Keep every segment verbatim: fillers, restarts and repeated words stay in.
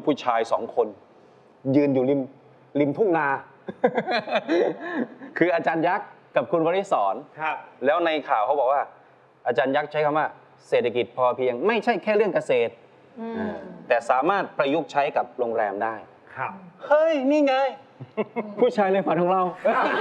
ผู้ชายสองคนยืนอยู่ริมริมทุ่งนา คืออาจารย์ยักษ์กับคุณวริศรครับแล้วในข่าวเขาบอกว่าอาจารย์ยักษ์ใช้คำว่าเศรษฐกิจพอเพียงไม่ใช่แค่เรื่องเกษตรแต่สามารถประยุกต์ใช้กับโรงแรมได้ครับเฮ้ยนี่ไง ผู้ชายในฝันของเรา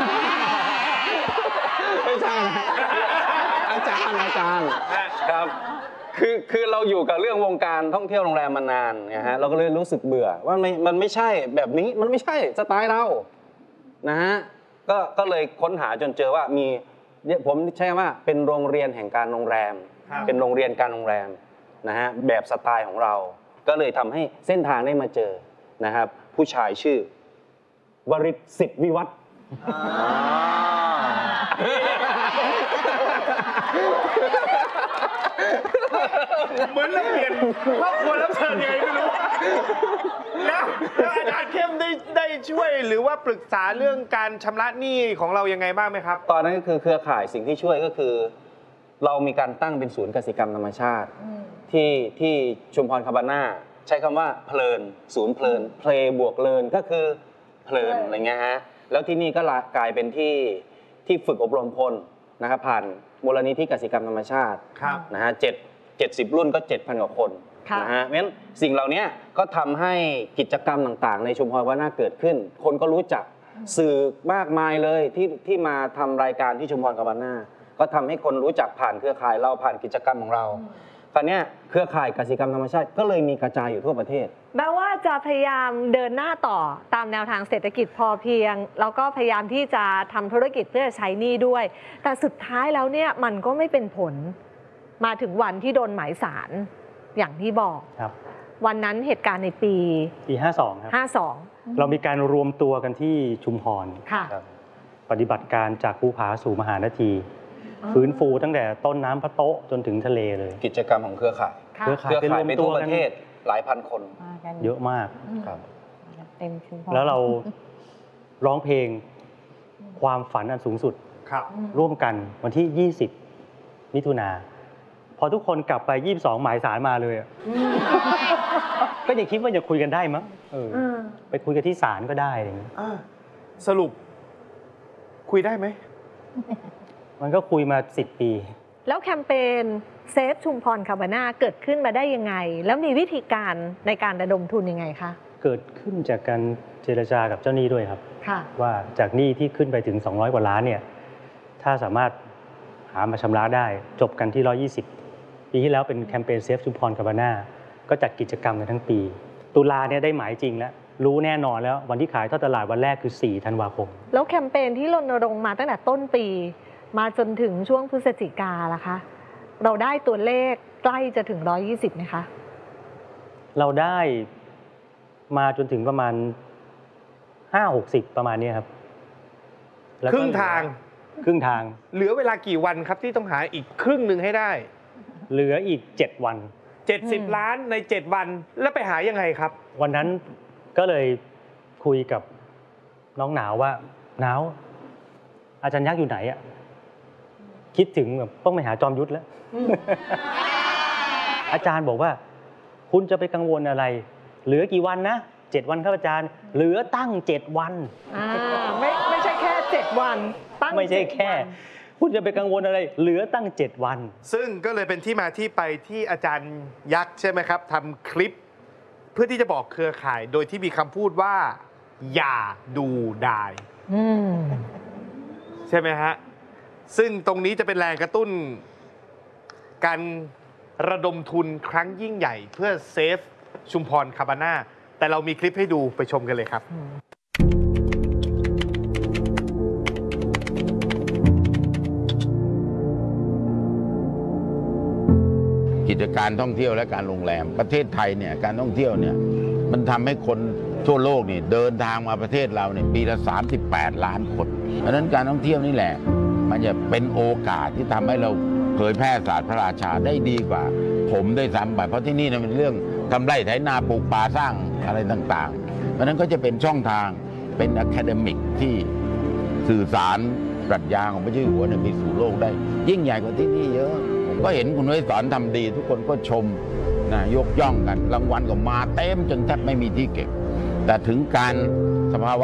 ไม่ใช่นะอาจารย์อาจารย์ครับคือคือเราอยู่กับเรื่องวงการท่องเที่ยวโรงแรมมานานนะฮะเราก็เลยรู้สึกเบื่อว่ามันมันไม่ใช่แบบนี้มันไม่ใช่สไตล์เรานะฮะก็ก็เลยค้นหาจนเจอว่ามีผมใช้คำว่าเป็นโรงเรียนแห่งการโรงแรมเป็นโรงเรียนการโรงแรมนะฮะแบบสไตล์ของเราก็เลยทำให้เส้นทางได้มาเจอนะครับผู้ชายชื่อวริศสิทธิ์วิวัฒน์เหมือนเราเปลี่ยนครอบครัวรับเชิญยังไงไม่รู้แล้วแล้วอาจารย์เข้มได้ได้ช่วยหรือว่าปรึกษาเรื่องการชำระหนี้ของเรายังไงบ้างไหมครับตอนนั้นก็คือเครือข่ายสิ่งที่ช่วยก็คือเรามีการตั้งเป็นศูนย์กสิกรรมธรรมชาติที่ที่ชุมพรคาบาน่าใช้คำว่าเพลินศูนย์เพลินเพลบวกเลินก็คือเพลินอะไรเงี้ยฮะแล้วที่นี่ก็กลายเป็นที่ที่ฝึกอบรมพลนะครับผ่านมูลนิธิกสิกรรมธรรมชาตินะฮะเจ็ดเจ็ดสิบรุ่นก็ เจ็ดพัน กว่าคนนะฮะเพราะฉะนั้นสิ่งเหล่านี้ก็ทำให้กิจกรรมต่างๆในชุมพรคาบาน่าเกิดขึ้นคนก็รู้จักสื่อมากมายเลยที่ที่มาทำรายการที่ชุมพรคาบาน่าก็ทำให้คนรู้จักผ่านเครือข่ายเราผ่านกิจกรรมของเราคราวนี้เครือข่ายกสิกรรมธรรมชาติก็เลยมีกระจายอยู่ทั่วประเทศแม้ว่าจะพยายามเดินหน้าต่อตามแนวทางเศรษฐกิจพอเพียงแล้วก็พยายามที่จะทำธุรกิจเพื่อใช้หนี้ด้วยแต่สุดท้ายแล้วเนี่ยมันก็ไม่เป็นผลมาถึงวันที่โดนหมายศาลอย่างที่บอกวันนั้นเหตุการณ์ในปีปีห้าสองครับห้าสองเรามีการรวมตัวกันที่ชุมพรปฏิบัติการจากภูผาสู่มหานาทีฟื้นฟูตั้งแต่ต้นน้ำพระโต๊ะจนถึงทะเลเลยกิจกรรมของเครือข่ายเครือข่ายเป็นรวมตัวประเทศหลายพันคนเยอะมากครับแล้วเราร้องเพลงความฝันอันสูงสุดร่วมกันวันที่ยี่สิบมิถุนาพอทุกคนกลับไปยี่สิบสองหมายสารมาเลยก็ยังคิดว่าจะคุยกันได้มั้งเออไปคุยกันที่ศาลก็ได้อะไรอย่างนี้สรุปคุยได้ไหมมันก็คุยมาสิบปีแล้วแคมเปญเซฟชุมพรคาบาน่าเกิดขึ้นมาได้ยังไงแล้วมีวิธีการในการระดมทุนยังไงคะเกิดขึ้นจากการเจรจากับเจ้าหนี้ด้วยครับว่าจากหนี้ที่ขึ้นไปถึงสองร้อยกว่าล้านเนี่ยถ้าสามารถหามาชำระได้จบกันที่หนึ่งร้อยยี่สิบปีที่แล้วเป็นแคมเปญเซฟชุมพรคาบาน่าก็จัดกิจกรรมกันทั้งปีตุลาเนี่ยได้หมายจริงแล้วรู้แน่นอนแล้ววันที่ขายทอดตลาดวันแรกคือสี่ธันวาคมแล้วแคมเปญที่รณรงค์มาตั้งแต่ต้นปีมาจนถึงช่วงพฤศจิกาล่ะคะเราได้ตัวเลขใกล้จะถึงหนึ่งร้อยยี่สิบไหมคะเราได้มาจนถึงประมาณห้าหกสิบประมาณนี้ครับครึ่งทางครึ่งทางเหลือเวลากี่วันครับที่ต้องหาอีกครึ่งหนึ่งให้ได้เหลืออีกเจ็ดวันเจ็ดสิบล้านในเจ็ดวันแล้วไปหายังไงครับวันนั้นก็เลยคุยกับน้องหนาวว่าหนาวอาจารย์ยักษ์อยู่ไหนอะคิดถึงแบบต้องไปหาจอมยุทธแล้วอาจารย์บอกว่าคุณจะไปกังวลอะไรเหลือกี่วันนะเจ็ดวันครับอาจารย์เหลือตั้งเจ็ดวันอ่าไม่ไม่ใช่แค่เจ็ดวันตั้งไม่ใช่แค่คุณจะไปกังวลอะไรเหลือตั้งเจ็ดวันซึ่งก็เลยเป็นที่มาที่ไปที่อาจารย์ยักษ์ใช่ไหมครับทำคลิปเพื่อที่จะบอกเครือข่ายโดยที่มีคำพูดว่าอย่าดูดายใช่ไหมฮะซึ่งตรงนี้จะเป็นแรงกระตุ้นการระดมทุนครั้งยิ่งใหญ่เพื่อเซฟชุมพรคาบาน่าแต่เรามีคลิปให้ดูไปชมกันเลยครับกิจการท่องเที่ยวและการโรงแรมประเทศไทยเนี่ยการท่องเที่ยวเนี่ยมันทำให้คนทั่วโลกนี่เดินทางมาประเทศเราเนี่ยปีละสามสิบแปดล้านคนเพราะฉะนั้นการท่องเที่ยวนี่แหละมันจะเป็นโอกาสที่ทำให้เราเผยแพร่ศาสตร์พระราชาได้ดีกว่าผมได้ซ้ำไปเพราะที่นี่เป็นเรื่องทำไร่ไถนาปลูกป่าสร้างอะไรต่างๆเพราะนั้นก็จะเป็นช่องทางเป็นอะคาเดมิกที่สื่อสารปรัชญาของพระเจ้าอยู่หัวไปสู่โลกได้ยิ่งใหญ่กว่าที่นี่เยอะผมก็เห็นคุณไว้สอนทำดีทุกคนก็ชมนะยกย่องกันรางวัลก็มาเต็มจนแทบไม่มีที่เก็บ แต่ถึงการสภาวะ